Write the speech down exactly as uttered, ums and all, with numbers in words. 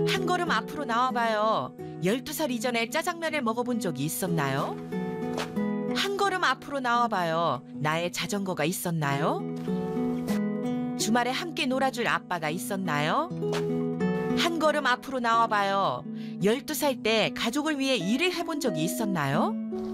한 걸음 앞으로 나와봐요. 열두 살 이전에 짜장면을 먹어본 적이 있었나요? 한 걸음 앞으로 나와봐요. 나의 자전거가 있었나요? 주말에 함께 놀아줄 아빠가 있었나요? 한 걸음 앞으로 나와봐요. 열두 살 때 가족을 위해 일을 해본 적이 있었나요?